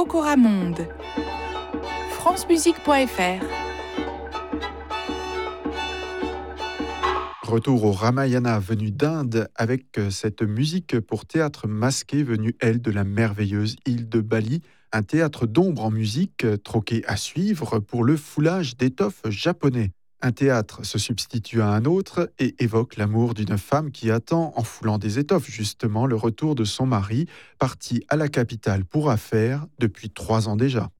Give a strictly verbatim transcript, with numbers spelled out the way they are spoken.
Okora Monde. francemusique point f r. Retour au Ramayana venu d'Inde avec cette musique pour théâtre masqué venue, elle, de la merveilleuse île de Bali. Un théâtre d'ombre en musique troqué à suivre pour le foulage d'étoffes japonais. Un théâtre se substitue à un autre et évoque l'amour d'une femme qui attend, en foulant des étoffes justement, le retour de son mari, parti à la capitale pour affaires depuis trois ans déjà.